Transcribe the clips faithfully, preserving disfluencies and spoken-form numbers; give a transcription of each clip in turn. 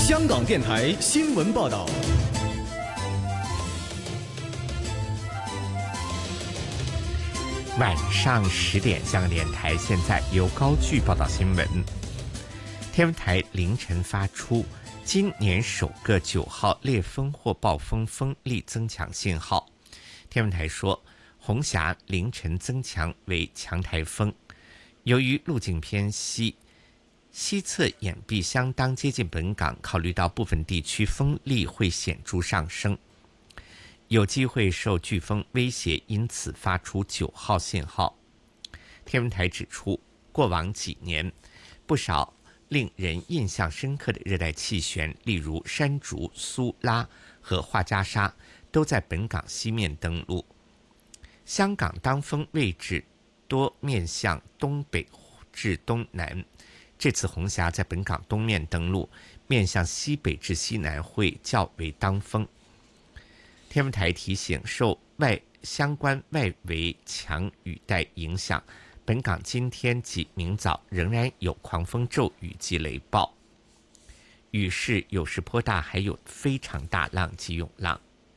香港电台新闻报道。 晚上十点，香港电台现在由高炬报道新闻。天文台凌晨发出今年首个九号烈风或暴风风力增强信号。天文台说，红霞凌晨增强为强台风，由于路径偏西，西侧眼壁相当接近本港，考虑到部分地区风力会显著上升，有机会受飓风威胁，因此发出九号信号。天文台指出，过往几年不少令人印象深刻的热带气旋，例如山竹、苏拉和画家沙，都在本港西面登陆。香港当风位置多面向东北至东南，这次红霞在本港东面登陆，面向西北至西南会较为当风。天文台提醒，受外相关外围强雨带影响，本港今天及明早仍然有狂风骤雨及雷暴，雨势有时颇大，还有非常大浪及涌浪。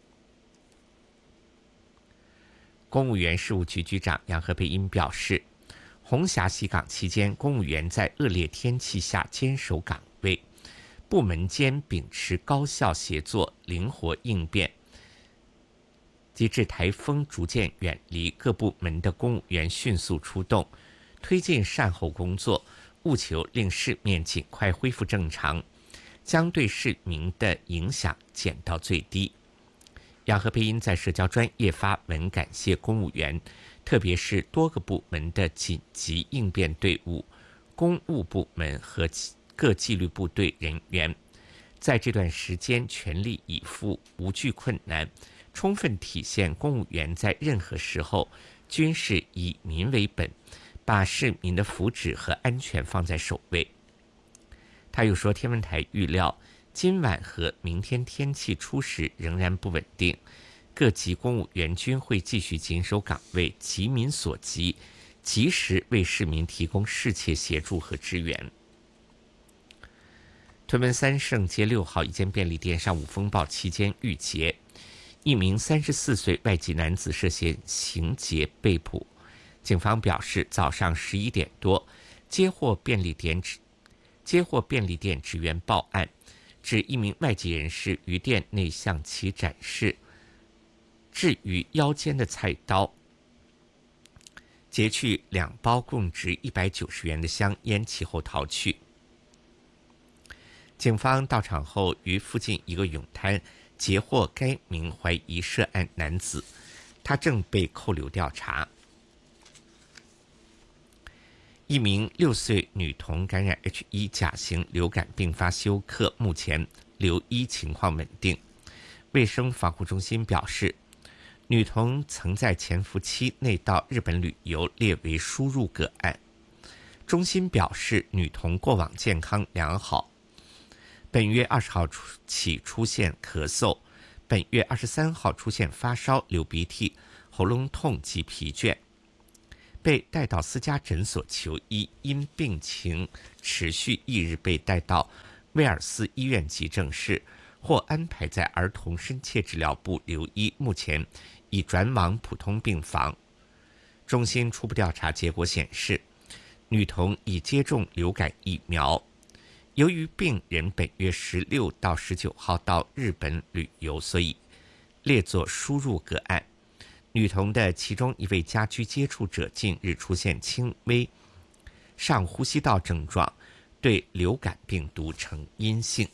公务员事务局局长杨和培英表示，红霞袭港期间，公务员在恶劣天气下坚守岗位，部门间秉持高效协作、灵活应变，及至台风逐渐远离，各部门的公务员迅速出动，推进善后工作，务求令市面尽快恢复正常，将对市民的影响减到最低。杨和培英在社交专页发文感谢公务员，特别是多个部门的紧急应变队伍、公务部门和各纪律部队人员，在这段时间全力以赴，无惧困难，充分体现公务员在任何时候均是以民为本，把市民的福祉和安全放在首位。他又说，天文台预料今晚和明天天气初时仍然不稳定，各级公务员均会继续紧守岗位，急民所急，及时为市民提供适切协助和支援。屯门三圣街六号一间便利店上午风暴期间遇劫，一名三十四岁外籍男子涉嫌行劫被捕。警方表示，早上十一点多接获便利店接获便利店职员报案，指一名外籍人士于店内向其展示置于腰间的菜刀，劫去两包共值一百九十元的香烟，其后逃去。警方到场后，于附近一个泳滩截获该名怀疑涉案男子，他正被扣留调查。一名六岁女童感染 H 一 甲型流感并发休克，目前留医情况稳定。卫生防护中心表示，女童曾在潜伏期内到日本旅游，列为输入个案。中心表示，女童过往健康良好，本月二十号起出现咳嗽，本月二十三号出现发烧、流鼻涕、喉咙痛及疲倦，被带到私家诊所求医，因病情持续，翌日被带到威尔斯医院急症室，或安排在儿童深切治疗部留医，目前已转往普通病房。中心初步调查结果显示，女童已接种流感疫苗。由于病人本月十六到十九号到日本旅游，所以列作输入个案。女童的其中一位家居接触者近日出现轻微上呼吸道症状，对流感病毒呈阴性。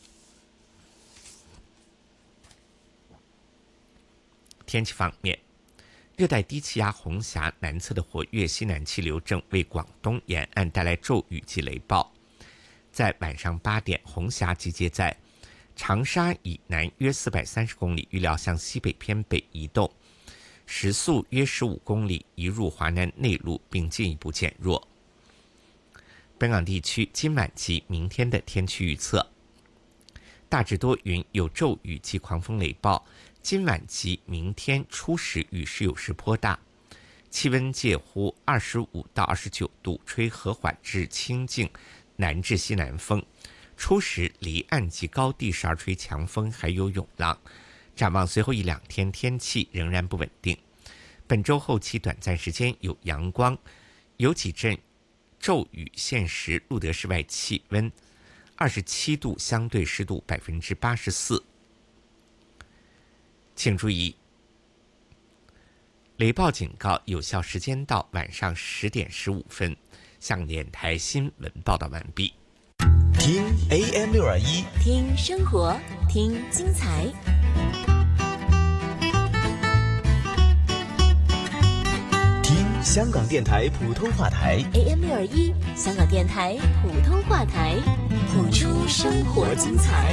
天气方面，热带低气压红霞南侧的活跃西南气流正为广东沿岸带来骤雨及雷暴。在晚上八点，红霞集结在长沙以南约四百三十公里，预料向西北偏北移动，时速约十五公里，移入华南内陆并进一步减弱。本港地区今晚及明天的天气预测：大致多云，有骤雨及狂风雷暴。今晚及明天初时雨势有时颇大，气温介乎二十五到二十九度，吹和缓至清劲南至西南风， 初时离岸及高地时而吹强风，还有涌浪。展望随后一两天天气仍然不稳定，本周后期短暂时间有阳光，有几阵骤雨，现时录得室外气温二十七度，相对湿度百分之八十四。请注意，雷暴警告有效时间到晚上十点十五分。向电台新闻报道完毕。 听 A M 六二一， 听生活，听精彩。 听香港电台普通话台 A M 六二一，香港电台普通话台，谱出生活精彩。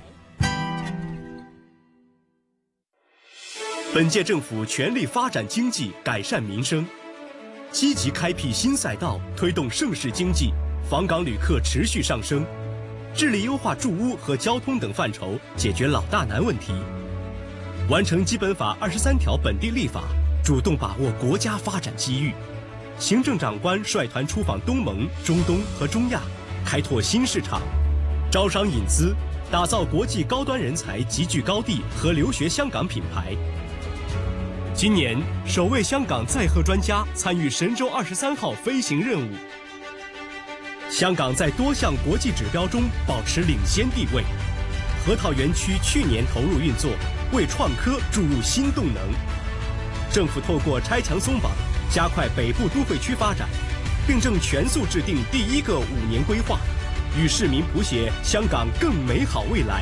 本届政府全力发展经济，改善民生，积极开辟新赛道，推动盛世经济，访港旅客持续上升，致力优化住屋和交通等范畴，解决老大难问题，完成基本法二十三条本地立法，主动把握国家发展机遇。行政长官率团出访东盟、中东和中亚，开拓新市场，招商引资，打造国际高端人才集聚高地和留学香港品牌。今年首位香港载荷专家参与神舟二十三号飞行任务。香港在多项国际指标中保持领先地位。核桃园区去年投入运作，为创科注入新动能。政府透过拆墙松绑，加快北部都会区发展，并正全速制定第一个五年规划，与市民谱写香港更美好未来。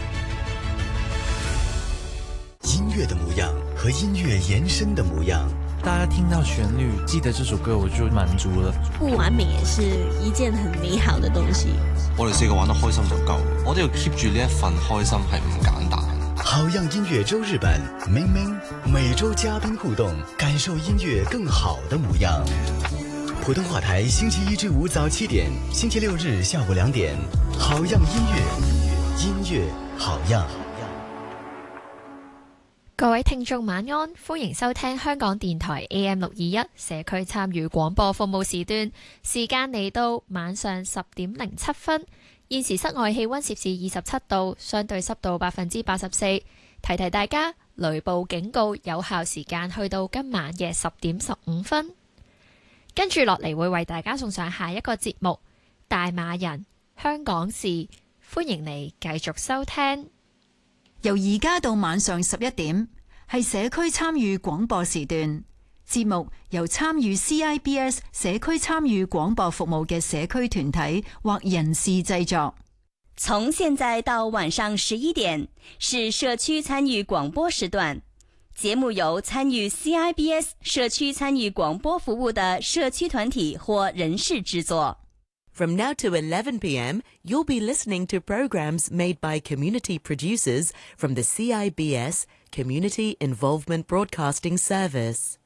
音乐的模样和音乐延伸的模样， 大家听到旋律記得這首歌我就滿足了。 不完美也是一件很美好的東西。 我哋四個玩得開心就夠，我都要 keep 住呢一份開心係唔簡單。 好樣音樂周日版，明明每周嘉賓互動，感受音樂更好的模樣。普通話台星期一至五早七點，星期六日下午兩點，好樣音樂，音樂好樣。 各位聽眾晚安，歡迎收聽香港電台 A M 六二一社區參與廣播服務時段，時間嚟到晚上十點零七分。現時室外氣溫攝氏二十七度，相對濕度百分之八十四。提提大家，雷暴警告有效時間去到今晚嘅十點十五分。跟住落嚟會為大家送上下一個節目《大馬人香港事》，歡迎你繼續收聽。 由而家到晚上十一點，係社區參與廣播時段。節目由參與 C I B S 社區參與廣播服務嘅社區團體或人士製作。 從現在到晚上十一點，是社區參與廣播時段。節目由參與 C I B S 社區參與廣播服務的社區團體或人士製作。 From now to eleven p.m., you'll be listening to programs made by community producers from the C I B S Community Involvement Broadcasting Service.